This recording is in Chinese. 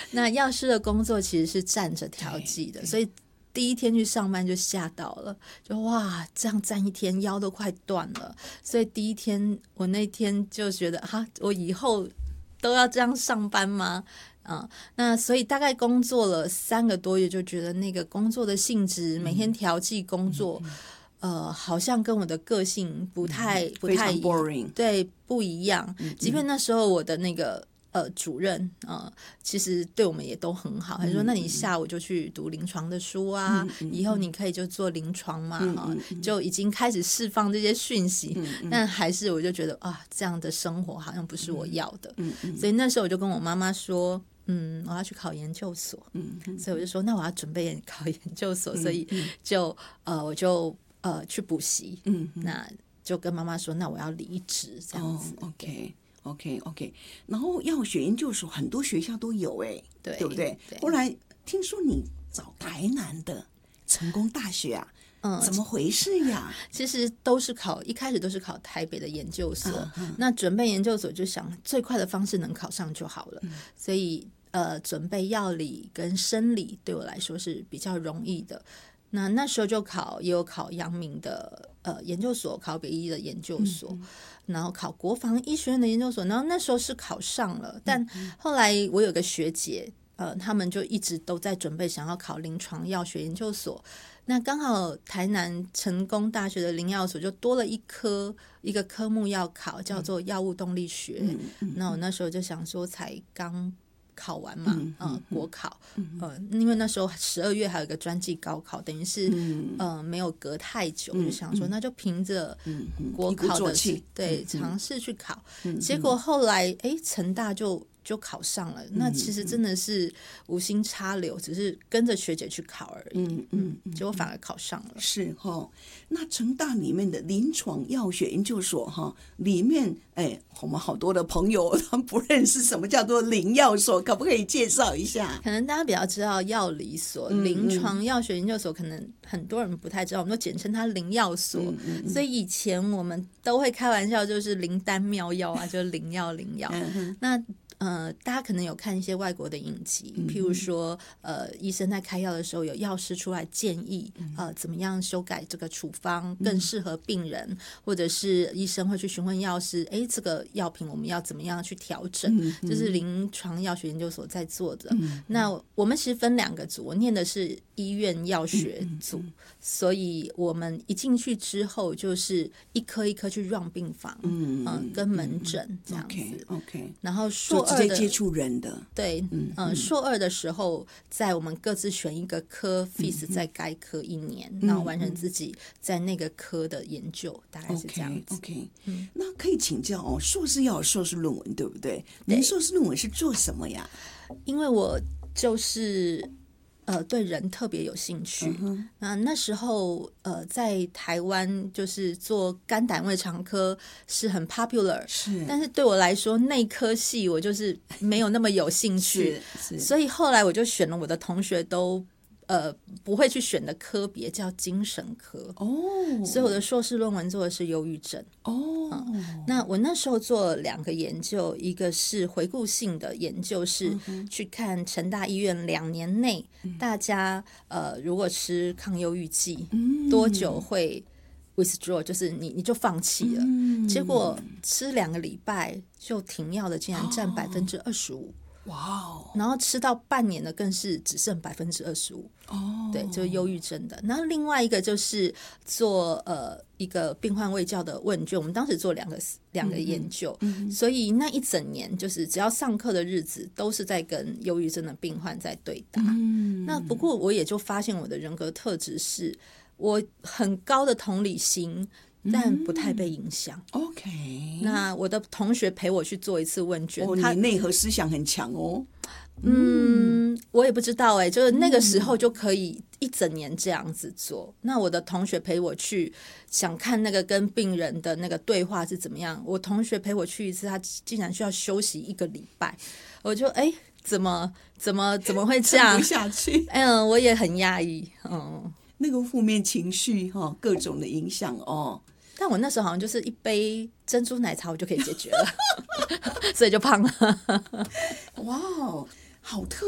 那药师的工作其实是站着调剂的，所以第一天去上班就吓到了，就哇，这样站一天腰都快断了。所以第一天我那天就觉得我以后都要这样上班吗？那所以大概工作了3个多月，就觉得那个工作的性质，每天调剂工作，好像跟我的个性不太非常 boring， 对，不一样。即便那时候我的那个主任其实对我们也都很好，他说那你下午就去读临床的书啊，以后你可以就做临床嘛，就已经开始释放这些讯息，但还是我就觉得这样的生活好像不是我要的，所以那时候我就跟我妈妈说我要去考研究所，所以我就说那我要准备考研究所，所以我就去补习，那就跟妈妈说那我要离职这样子。 OK， 然后药学研究所很多学校都有对不对？后来听说你找台南的成功大学啊，怎么回事呀？ 其实一开始都是考台北的研究所，那准备研究所就想最快的方式能考上就好了，所以准备药理跟生理对我来说是比较容易的。那时候就也有考阳明的研究所，考北医的研究所，然后考国防医学院的研究所，然后那时候是考上了，但后来我有个学姐他们就一直都在准备想要考临床药学研究所，那刚好台南成功大学的临药所就多了一个科目要考，叫做药物动力学，那我那时候就想说才刚考完嘛，国考，因为那时候12月还有一个专技高考，等于是没有隔太久，就想说那就凭着国考的对尝试去考，结果后来成大就考上了，那其实真的是无心插柳，只是跟着学姐去考而已，结果反而考上了。 是那成大里面的临床药学研究所里面我们好多的朋友他们不认识什么叫做临药所，可不可以介绍一下？ 可能大家比较知道药理所，临床药学研究所可能很多人不太知道，我们都简称它临药所，所以以前我们都会开玩笑，就是灵丹妙药啊，就是临药。那大家可能有看一些外国的影集，譬如说医生在开药的时候有药师出来建议怎么样修改这个处方更适合病人，或者是医生会去询问药师这个药品我们要怎么样去调整，这是临床药学研究所在做的。那我们其实分2个组，我念的是医院药学组，所以我们一进去之后就是一科一科去 run 病房，跟门诊这样子。 OK， 然后硕就直接接触人的， 对，硕2的时候，在我们各自选一个科 ，fees 在该科1年，然后完成自己在那个科的研究，大概是这样子。 OK， 那可以请教硕士要有硕士论文，对不对？您硕士论文是做什么呀？ 因为我就是对人特别有兴趣，那时候在台湾就是做肝胆胃肠科是很 popular， 但是对我来说内科系我就是没有那么有兴趣，所以后来我就选了我的同学都不会去选的科别叫精神科，所以我的硕士论文做的是忧郁症。那我那时候做了2个研究，一个是回顾性的研究，是去看成大医院2年内大家如果吃抗忧郁剂多久会 withdraw， 就是你就放弃了，结果吃2个礼拜就停药的竟然占25%。然后吃到半年的更是只剩25%，对，就是忧郁症的。然后另外一个就是做一个病患卫教的问卷，我们当时做两个研究，所以那一整年就是只要上课的日子都是在跟忧郁症的病患在对答。那不过我也就发现我的人格特质是我很高的同理心，但不太被影响。 OK， 那我的同学陪我去做一次问卷， 你内核思想很强哦。 我也不知道就是那个时候就可以一整年这样子做。那我的同学陪我去，想看那个跟病人的那个对话是怎么样。我同学陪我去一次，他竟然需要休息1个礼拜，我就怎么会这样？ 不下去。 我也很压抑。 那个负面情绪各种的影响但我那时候好像就是一杯珍珠奶茶我就可以解决了所以就胖了。 哇，好特